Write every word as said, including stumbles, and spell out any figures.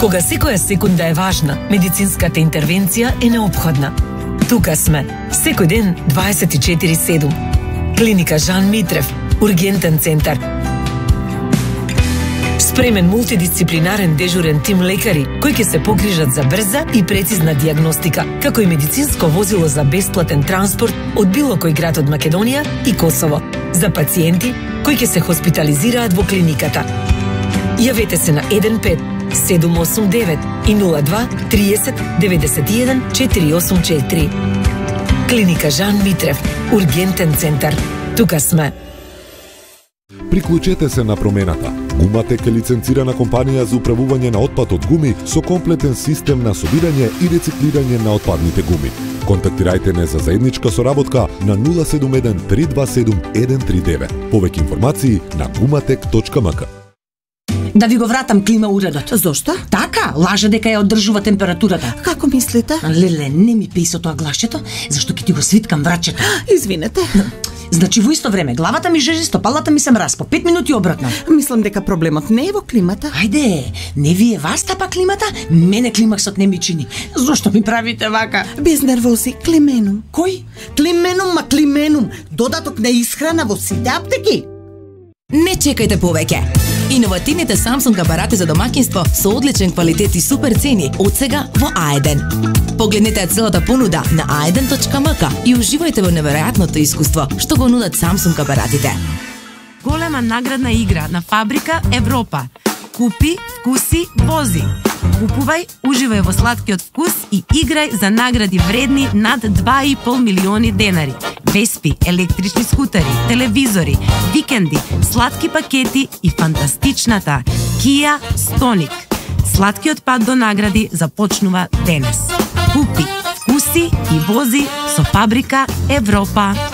Кога секоја секунда е важна, медицинската интервенција е неопходна. Тука сме, секој ден дваесет и четири седум. Клиника Жан Митрев, ургентен центар. Спремен мултидисциплинарен дежурен тим лекари кои ќе се погрижат за брза и прецизна дијагностика, како и медицинско возило за бесплатен транспорт од било кој град од Македонија и Косово, за пациенти кои ќе се хоспитализираат во клиниката. Јавете се на еден пет седум осум девет и нула два триесет деветдесет и еден четири осум четири. Клиника Жан Митрев, ургентен центар. Тука сме. Приклучете се на промената. Гуматек е лиценцирана компанија за управување на отпад од гуми со комплетен систем на собирање и рециклирање на отпадните гуми. Контактирајте не за заедничка соработка на нула седум еден три два седум еден три девет. Повеќе информации на гуматек точка ем ка. Да ви го вратам клима уредот. Зошто? Така, лаже дека ја одржува температурата. Како мислите? Леле, не ми пеи со тоа гласчето, зашто ќе ти го свиткам врачето. Извинете. Значи во исто време главата ми жежи, стопалата ми се мраз, по пет минути обратно. Мислам дека проблемот не е во климата. Ајде, не ви е вас тапа климата, мене климаксот не ми чини. Зошто ми правите вака? Без нервози, клименум. Кој? Клименум, ма клименум. Додаток на исхрана во сите аптеки. Не чекајте повеќе. Иновативните Samsung апарати за домаќинство со одличен квалитет и супер цени од сега во Аеден. Погледнете целата понуда на аеден точка ем ка и уживајте во неверојатното искуство што го нудат Samsung апаратите. Голема наградна игра на Фабрика Европа. Купи, вкуси, вози. Купувај, уживај во сладкиот вкус и играј за награди вредни над два и пол милиони денари. Веспи, електрични скутери, телевизори, викенди, сладки пакети и фантастичната Kia Stonic. Сладкиот пат до награди започнува денес. Купи, вкуси и вози со Фабрика Европа.